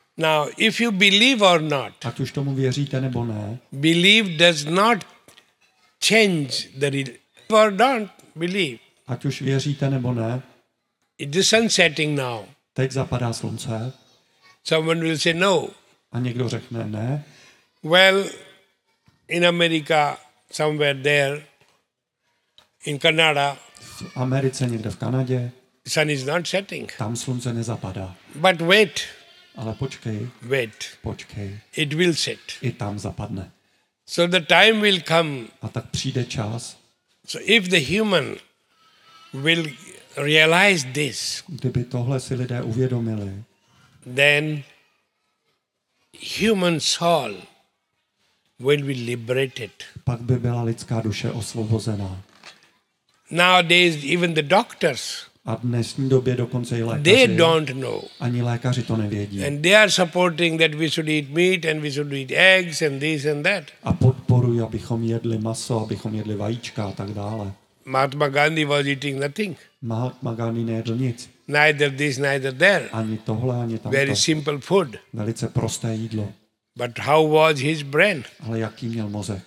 Now, if you believe or not, ať už tomu věříte nebo ne, believe does not change the religion. Or don't believe. ať už věříte nebo ne, It is sun setting now. teď zapadá slunce Someone will say no. a někdo řekne ne, Well, in America, somewhere there, in Canada, v Americe, někde v Kanadě, sun is not setting. tam slunce nezapadá. But wait, Ale počkej, it will set. i tam zapadne. So the time will come. A tak přijde čas, So if the human will realize this, kdyby tohle si lidé uvědomili, then human soul will be liberated. pak by byla lidská duše osvobozená. Nowadays, even the doctors, A v dnešní době dokonce i they lékaři, don't know. ani lékaři to nevědí. And they are supporting that we should eat meat and we should eat eggs and this and that. A podporují, abychom jedli maso, abychom jedli vajíčka a tak dále. Mahatma Gandhi was eating nothing. Mahatma Gandhi nejedl nic. Neither this, neither there. Ani tohle, ani tamto. Very simple food. Velice prosté jídlo. But how was his brain? Ale jaký měl mozek?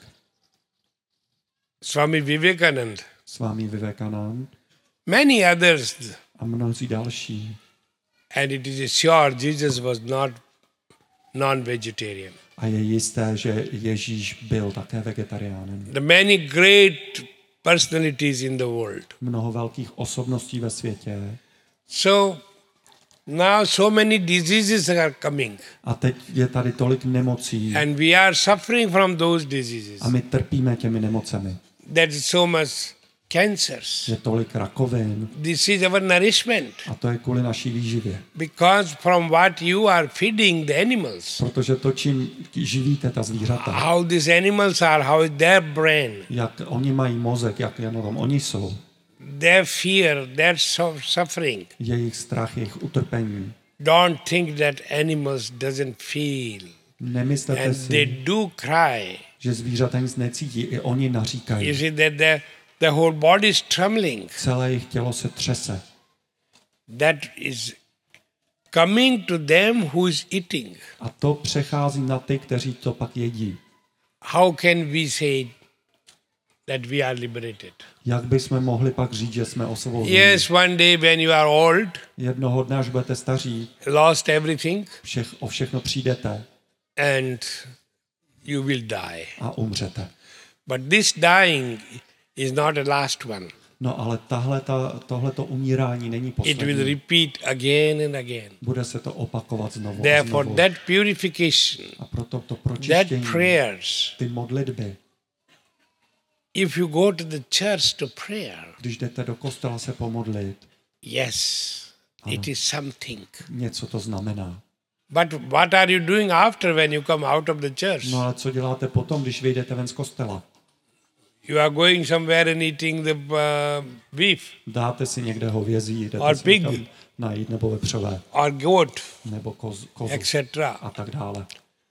Swami Vivekananda. Swami Vivekanand Many others. a mnozí další. And it is sure Jesus was not non-vegetarian. A je jisté, že Ježíš byl také vegetariánem. The many great personalities in the world. Mnoho velkých osobností ve světě. So now so many diseases are coming. A teď je tady tolik nemocí. And we are suffering from those diseases. A my trpíme těmi nemocemi. There is so much cancers. Je tolik rakovin. This is our nourishment. A to je kvůli naší výživě. Because from what you are feeding the animals. Protože to, čím živíte ta zvířata. How these animals are, how is their brain. Jak oni mají mozek, jak jenom oni jsou. Their fear, their suffering. Jejich strach, jejich utrpení. Don't think that animals doesn't feel. Nemyslete And they si, do cry. že zvířata nic necítí, i oni You naříkají. see that the whole body is trembling. Celé jejich tělo se třese. That is coming to them who is eating. A to přechází na ty, kteří to pak jedí. How can we say that we are liberated? Jak bychom mohli pak říct, že jsme osvobozeni? Yes, one day when you are old, Jednoho dne, až budete staří, lost everything, o všechno přijdete and you will die. a umřete. But this dying is not the last one. No ale tohleto umírání není It will poslední. repeat again and again. Bude se to opakovat znovu a Therefore, znovu. that purification, A proto to that pročištění, prayers, ty modlitby, if you go to the church to prayer, když jdete do kostela se pomodlit, yes, it is something. něco to znamená. But what are you doing after when you come out of the church? No ale co děláte potom, když vyjdete ven z kostela? You are going somewhere and eating the beef Dáte si někde hovězí, jdete Or si pig. někam najít, nebo vepřové, or goat, nebo kozu etc. a tak dále.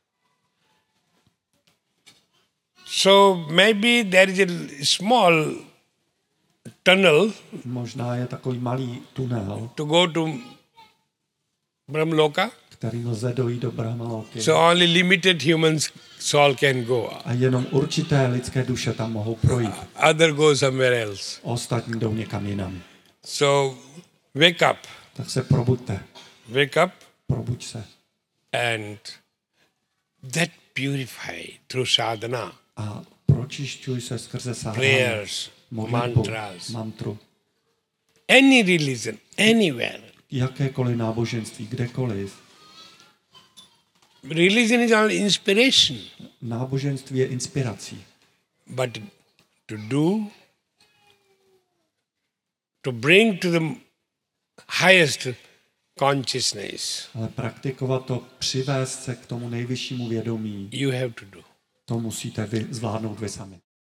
So maybe there is a small tunnel Možná je takový malý tunel, to go to Brahmaloka. který lze dojít do Brahmaloky. So only limited human soul can go. A jenom určité lidské duše tam mohou projít. Other go somewhere else. Ostatní jdou někam jinam. So wake up. Tak se probuďte. Wake up Probuď se. and that purify through sadhana, A pročišťuj se skrze sadhanu, prayers, modlitbu, mantras, mantru. any religion, anywhere. Jakékoliv náboženství, kdekoliv. Religion is only inspiration. Náboženství je inspirací. But to bring to the highest consciousness, Ale praktikovat to, přivést se k tomu nejvyššímu vědomí, you have to do. to musíte zvládnout vy sami.